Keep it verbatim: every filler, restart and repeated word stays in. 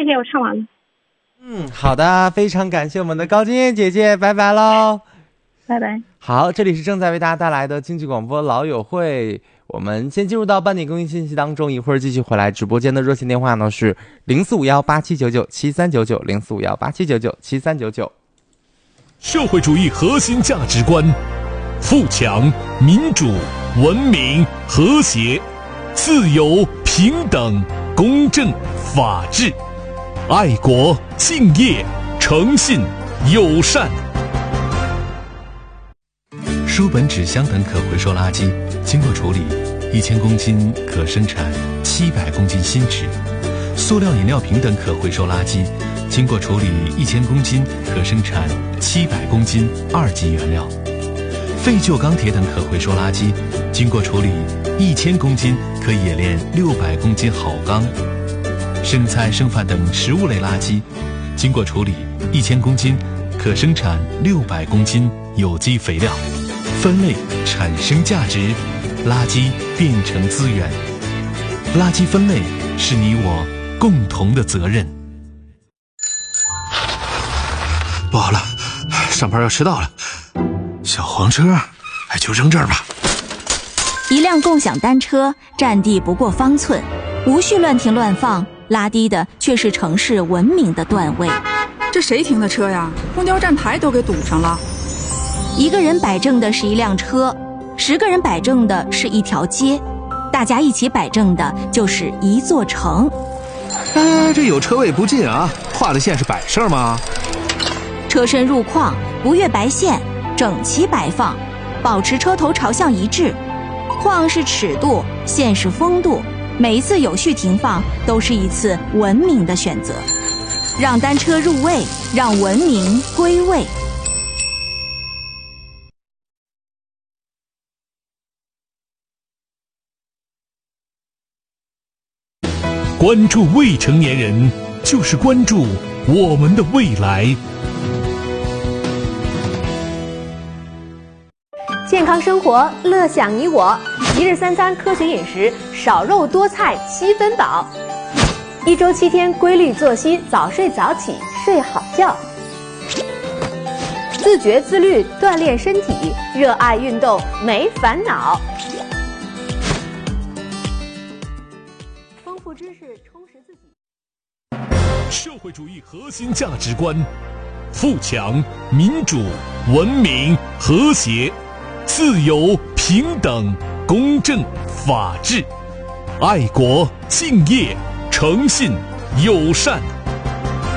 谢，我唱完了。 嗯，好的，非常感谢我们的高金燕姐姐，拜拜喽。 拜拜。 好，这里是正在为大家带来的经济广播老友会，我们先进入到半点公益信息当中，一会儿继续回来。直播间的热线电话呢是零四五幺八七九九七三九九零四五幺八七九九七三九九。 社会主义核心价值观：富强、民主、文明、和谐、自由、平等、公正、法治、爱国、敬业、诚信、友善。 书本、纸箱等可回收垃圾经过处理，一千公斤可生产七百公斤新纸；塑料饮料瓶等可回收垃圾经过处理，一千公斤可生产七百公斤二级原料；废旧钢铁等可回收垃圾经过处理，一千公斤可冶炼六百公斤好钢；生菜、剩饭等食物类垃圾经过处理，一千公斤可生产六百公斤有机肥料。分类产生价值，垃圾变成资源。垃圾分类是你我共同的责任。 不好了，上班要迟到了。小黄车，哎，就扔这儿吧。 一辆共享单车占地不过方寸，无序乱停乱放，拉低的却是城市文明的段位。 这谁停的车呀？公交站牌都给堵上了。 一个人摆正的是一辆车，十个人摆正的是一条街，大家一起摆正的就是一座城。 哎，这有车位不进啊，画的线是摆设吗？ 车身入框，不越白线，整齐摆放，保持车头朝向一致。框是尺度，线是风度，每一次有序停放都是一次文明的选择。让单车入位，让文明归位。 关注未成年人，就是关注我们的未来。 健康生活，乐享你我。一日三餐科学饮食，少肉多菜七分饱。一周七天规律作息，早睡早起，睡好觉。自觉自律，锻炼身体，热爱运动，没烦恼。丰富知识，充实自己。 社会主义核心价值观：富强、民主、文明、和谐、自由、平等、公正、法治、爱国、敬业、诚信、友善。